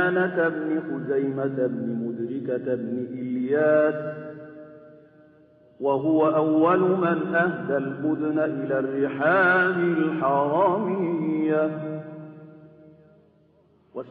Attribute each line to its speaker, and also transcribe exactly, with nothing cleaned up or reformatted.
Speaker 1: كنانة بن خزيمة بن مدركة بن إلياس، وهو أول من أهدى البدن إلى الرحاب الحرام.